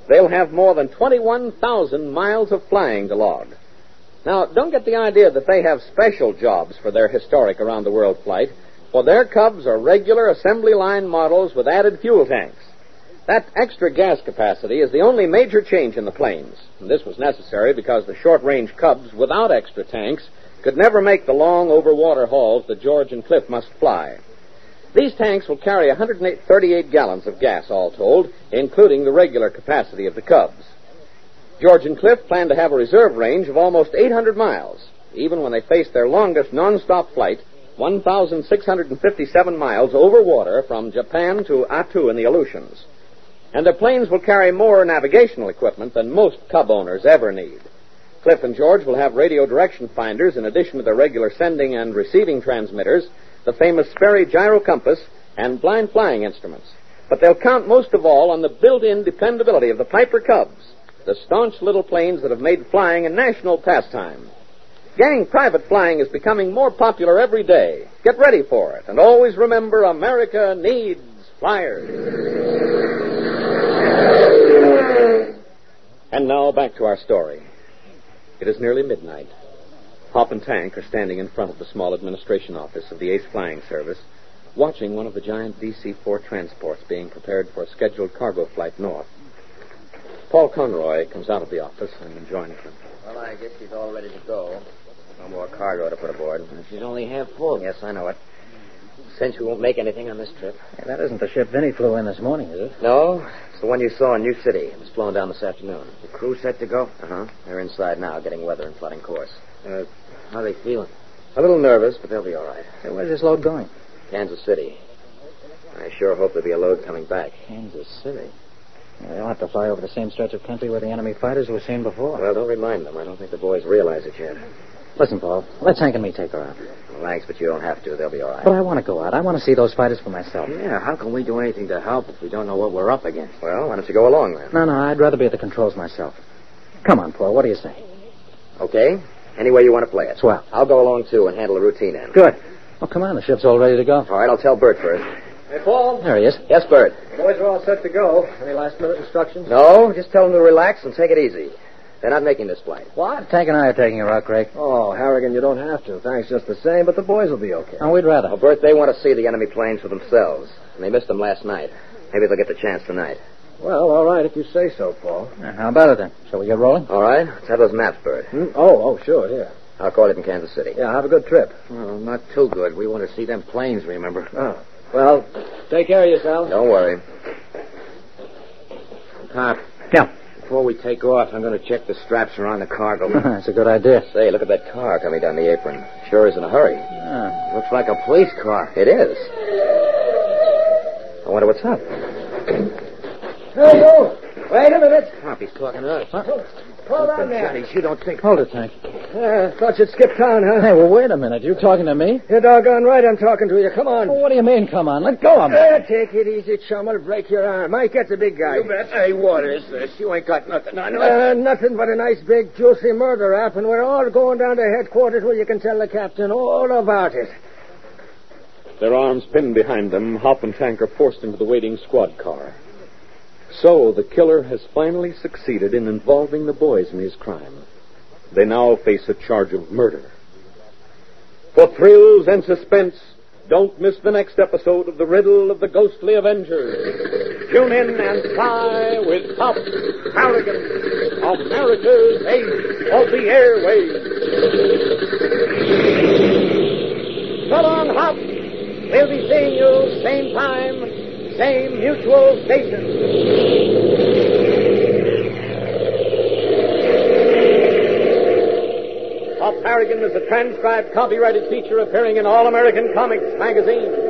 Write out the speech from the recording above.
they'll have more than 21,000 miles of flying to log. Now, don't get the idea that they have special jobs for their historic around-the-world flight, for their Cubs are regular assembly line models with added fuel tanks. That extra gas capacity is the only major change in the planes. And this was necessary because the short-range Cubs without extra tanks could never make the long over-water hauls that George and Cliff must fly. These tanks will carry 138 gallons of gas, all told, including the regular capacity of the Cubs. George and Cliff plan to have a reserve range of almost 800 miles, even when they face their longest non-stop flight, 1,657 miles over water from Japan to Attu in the Aleutians. And their planes will carry more navigational equipment than most Cub owners ever need. Cliff and George will have radio direction finders in addition to their regular sending and receiving transmitters, the famous Sperry gyro compass, and blind flying instruments. But they'll count most of all on the built-in dependability of the Piper Cubs, the staunch little planes that have made flying a national pastime. Gang, private flying is becoming more popular every day. Get ready for it, and always remember, America needs flyers. And now back to our story. It is nearly midnight. Hop and Tank are standing in front of the small administration office of the Ace Flying Service, watching one of the giant DC-4 transports being prepared for a scheduled cargo flight north. Paul Conroy comes out of the office and joins them. Well, I guess she's all ready to go. No more cargo to put aboard. She's only half full. Yes, I know it. Since we won't make anything on this trip. Hey, that isn't the ship Vinny flew in this morning, is it? No, it's the one you saw in New City. It was flown down this afternoon. The crew set to go? Uh-huh. They're inside now, getting weather and plotting course. How are they feeling? A little nervous, but they'll be all right. Hey, where's this load going? Kansas City. I sure hope there'll be a load coming back. Kansas City? Yeah, they'll have to fly over the same stretch of country where the enemy fighters were seen before. Well, don't remind them. I don't think the boys realize it yet. Listen, Paul, let's Hank and me take her out. Well, thanks, but you don't have to. They'll be all right. But I want to go out. I want to see those fighters for myself. Yeah, how can we do anything to help if we don't know what we're up against? Well, why don't you go along then? No, I'd rather be at the controls myself. Come on, Paul, what do you say? Okay. Any way you want to play it. Swell. I'll go along, too, and handle the routine end. Good. Well, come on, the ship's all ready to go. All right, I'll tell Bert first. Hey, Paul. There he is. Yes, Bert. Boys are all set to go. Any last-minute instructions? No, just tell them to relax and take it easy. They're not making this flight. What? Tank and I are taking her out, Craig. Oh, Harrigan, you don't have to. Thanks just the same, but the boys will be okay. Oh, we'd rather. Well, Bert, they want to see the enemy planes for themselves. And they missed them last night. Maybe they'll get the chance tonight. Well, all right, if you say so, Paul. How about it, then? Shall we get rolling? All right. Let's have those maps, Bert. Oh, sure, here. I'll call it in Kansas City. Yeah, have a good trip. Oh, not too good. We want to see them planes, remember? Oh. Well, take care of yourself. Don't worry. Pop. Yeah. Before we take off, I'm going to check the straps around the cargo. That's a good idea. Say, look at that car coming down the apron. Sure is in a hurry. Looks like a police car. It is. I wonder what's up. Hey, you! Wait a minute. Pop, he's talking to us. Hold on there. Johnny, you don't think... Hold it, Tank. Thought you'd skip town, huh? Hey, well, wait a minute. You talking to me? You're doggone right I'm talking to you. Come on. Well, what do you mean, come on? Let go of me. Take it easy, chum. I'll break your arm. Mike gets a big guy. You bet. Hey, what is this? You ain't got nothing on it. Nothing but a nice, big, juicy murder rap, and we're all going down to headquarters where you can tell the captain all about it. Their arms pinned behind them, Hop and Tank are forced into the waiting squad car. So the killer has finally succeeded in involving the boys in his crime. They now face a charge of murder. For thrills and suspense, don't miss the next episode of The Riddle of the Ghostly Avengers. Tune in and fly with Hop Harrigan, America's Ace of the Airways. So long, Hop. We'll be seeing you same time, same mutual station. Hop Harrigan is a transcribed, copyrighted feature appearing in All American Comics magazine.